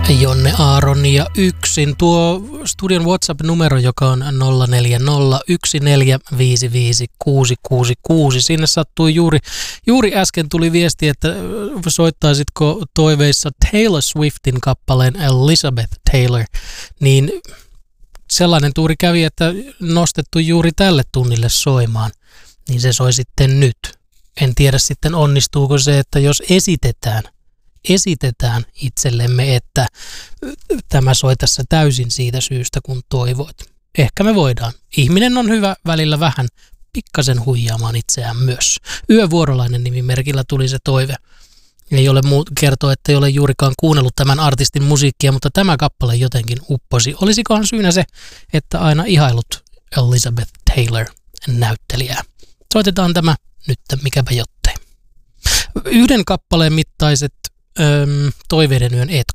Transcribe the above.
Jonne Aaron ja yksin. Tuo studion WhatsApp-numero, joka on 0401455666. Sinne sattui juuri äsken tuli viesti, että soittaisitko toiveissa Taylor Swiftin kappaleen Elizabeth Taylor. Niin sellainen tuuri kävi, että nostettu juuri tälle tunnille soimaan. Niin se soi sitten nyt. En tiedä sitten onnistuuko se, että jos esitetään itsellemme, että tämä soi tässä täysin siitä syystä, kun toivoit. Ehkä me voidaan. Ihminen on hyvä välillä vähän pikkasen huijaamaan itseään myös. Yövuorolainen nimimerkillä tuli se toive. Ei ole kertoa, että ei ole juurikaan kuunnellut tämän artistin musiikkia, mutta tämä kappale jotenkin upposi. Olisikohan syynä se, että aina ihailut Elizabeth Taylor näyttelijää. Soitetaan tämä nyt, mikäpä jottei. Yhden kappaleen mittaiset toiveiden yön